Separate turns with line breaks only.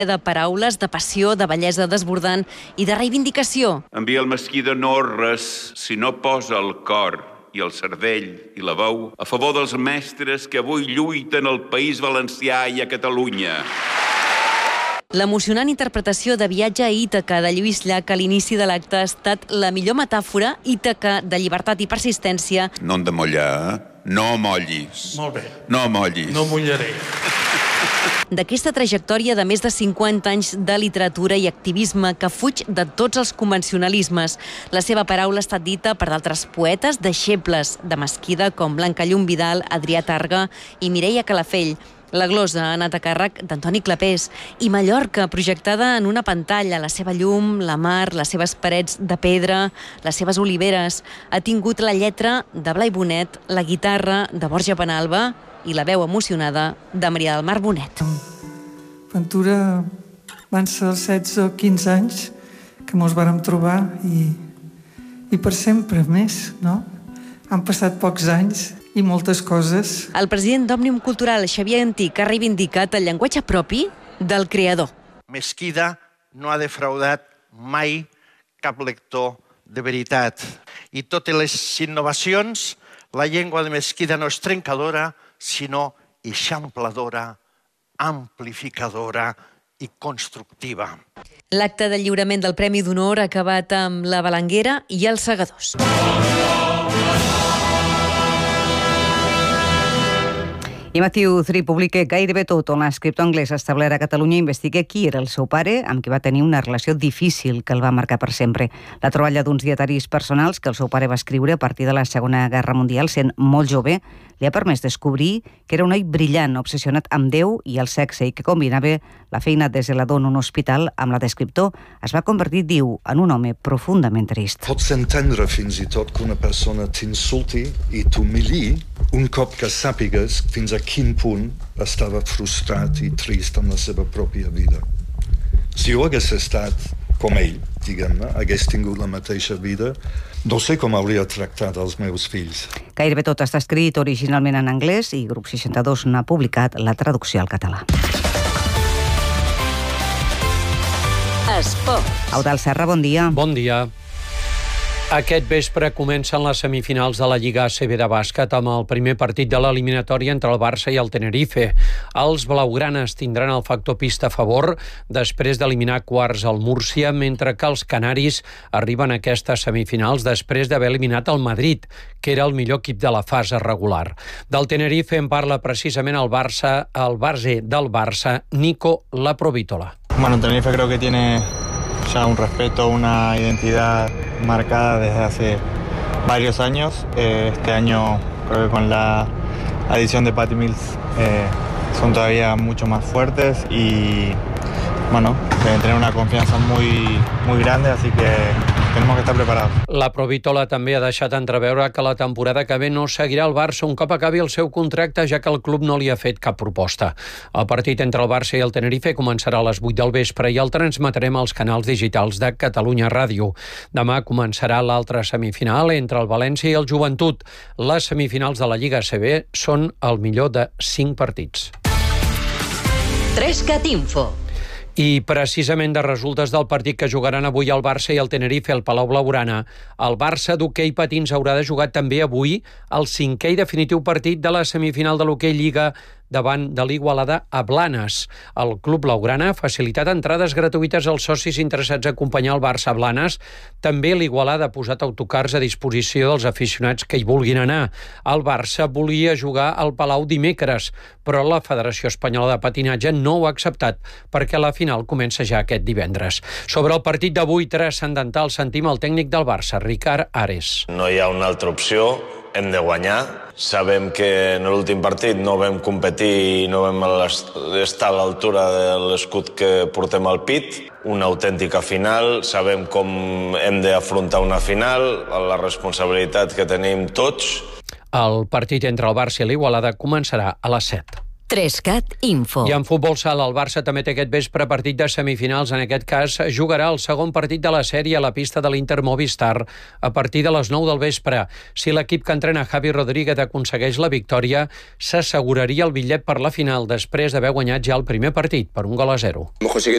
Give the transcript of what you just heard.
de paraules, de passió, de bellesa desbordant i de reivindicació.
Envia el Mesquida no res si no posa el cor i el cervell i la veu a favor dels mestres que avui lluiten al País Valencià i a Catalunya.
L'emocionant interpretació de Viatge a Ítaca de Lluís Llach a l'inici de l'acte ha estat la millor metàfora Ítaca de llibertat i persistència.
No hem de mollar, no mollis.
Molt bé.
No mollis.
No mullaré.
D'aquesta trajectòria de més de 50 anys de literatura i activisme que fuig de tots els convencionalismes. La seva paraula ha estat dita per d'altres poetes deixebles de Mesquida com Blanca Llum Vidal, Adrià Targa i Mireia Calafell. La glosa ha anat a càrrec d'Antoni Clapés i Mallorca, projectada en una pantalla, la seva llum, la mar, les seves parets de pedra, les seves oliveres, ha tingut la lletra de Blai Bonet, la guitarra de Borja Penalba i la veu emocionada de Maria del Mar Bonet.
Ventura van ser els 16 o 15 anys que mos vàrem trobar i per sempre més, no? Han passat pocs anys i moltes coses.
El president d'Òmnium Cultural, Xavier Antic, ha reivindicat el llenguatge propi del creador.
Mesquida no ha defraudat mai cap lector de veritat. I totes les innovacions, la llengua de Mesquida no és trencadora, sinó eixampladora, amplificadora i constructiva.
L'acte de lliurament del Premi d'Honor ha acabat amb la Balanguera i els Segadors.
I Matthew Three publica gairebé tot on l'escriptor anglès establert a Catalunya investiga qui era el seu pare, amb qui va tenir una relació difícil que el va marcar per sempre. La troballa d'uns dietaris personals que el seu pare va escriure a partir de la Segona Guerra Mundial, sent molt jove, li ha permès descobrir que era un noi brillant, obsessionat amb Déu i el sexe i que combinava la feina de zelador en un hospital amb la d'escriptor. Es va convertir, diu, en un home profundament trist.
Pots entendre fins i tot que una persona t'insulti i t'humiliï un cop que sàpigues fins a quin punt estava frustrat i trist amb la seva pròpia vida. Si jo hagués estat com ell, diguem-ne, hagués tingut la mateixa vida, no sé com hauria tractat els meus fills.
Gairebé tot està escrit originalment en anglès i Grup 62 n'ha publicat la traducció al català.
Esport.
Eudald Serra, bon dia.
Bon dia. Aquest vespre comencen les semifinals de la Lliga ACB de bàsquet amb el primer partit de l'eliminatòria entre el Barça i el Tenerife. Els blaugranes tindran el factor pista a favor després d'eliminar quarts al Múrcia, mentre que els canaris arriben a aquestes semifinals després d'haver eliminat el Madrid, que era el millor equip de la fase regular. Del Tenerife en parla precisament el base del Barça, Nico Laprovítola.
Bueno, Tenerife creo que tiene ya un respeto, una identidad marcada desde hace varios años. Este año creo que con la adición de Patty Mills son todavía mucho más fuertes y bueno, deben tener una confianza muy grande, así que tenemos que estar preparados.
La Provítola també ha deixat entreveure que la temporada que ve no seguirà el Barça un cop acabi el seu contracte, ja que el club no li ha fet cap proposta. El partit entre el Barça i el Tenerife començarà a les 8 del vespre i el transmetrem als canals digitals de Catalunya Ràdio. Demà començarà l'altra semifinal entre el València i el Joventut. Les semifinals de la Lliga ACB són el millor de 5 partits.
3cat Info.
I precisament de resultes del partit que jugaran avui el Barça i el Tenerife al Palau Blaugrana, el Barça d'hoquei patins haurà de jugar també avui el 5è i definitiu partit de la semifinal de l'hoquei Lliga davant de l'Igualada a Blanes. El Club Blaugrana ha facilitat entrades gratuïtes als socis interessats a acompanyar el Barça a Blanes. També l'Igualada ha posat autocars a disposició dels aficionats que hi vulguin anar. El Barça volia jugar al Palau dimecres, però la Federació Espanyola de Patinatge no ho ha acceptat perquè la final comença ja aquest divendres. Sobre el partit d'avui transcendental sentim el tècnic del Barça, Ricard Ares.
No hi ha una altra opció, hem de guanyar. Sabem que en l'últim partit no vam competir i no vam estar a l'altura de l'escut que portem al pit. Una autèntica final, sabem com hem d'afrontar una final, la responsabilitat que tenim tots.
El partit entre el Barça i l'Igualada començarà a les 7.
3CAT Info.
I en futbol sala, el Barça també té aquest vespre partit de semifinals. En aquest cas, jugarà el segon partit de la sèrie a la pista de l'Inter Movistar a partir de les 9 del vespre. Si l'equip que entrena Javi Rodríguez aconsegueix la victòria, s'asseguraria el bitllet per la final després d'haver guanyat ja el primer partit per 1-0.